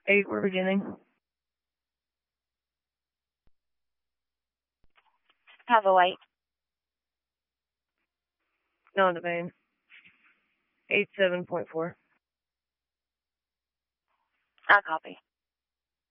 8, we're beginning. Have a white. No, the vein. 87.4. I'll copy.